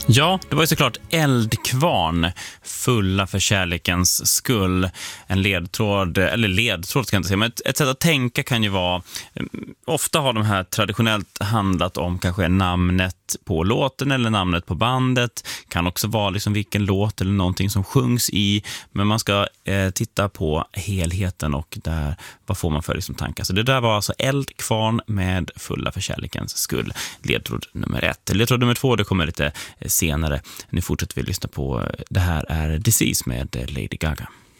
Ja, det var ju såklart Eldkvarn, fulla för kärlekens skull. En ledtråd, eller ledtråd kan jag inte säga, men ett sätt att tänka kan ju vara, ofta har de här traditionellt handlat om kanske namnet på låten eller namnet på bandet. Kan också vara liksom vilken låt eller någonting som sjungs i, men man ska titta på helheten och där, vad får man för liksom tankar. Så det där var alltså Eldkvarn med fulla för kärlekens skull. Ledtråd nummer 1. Ledtråd nummer 2, det kommer lite senare. Nu fortsätter vi lyssna på, det här är Disease med Lady Gaga.